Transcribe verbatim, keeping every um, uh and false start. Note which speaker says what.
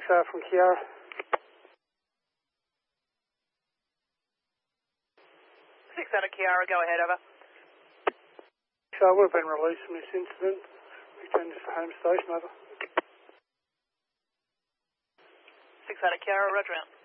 Speaker 1: uh, from Kiara.
Speaker 2: six out of Kiara, go ahead, over.
Speaker 1: So we've been released from this incident. Return to the home station, over.
Speaker 2: six out of Kiara, roger out.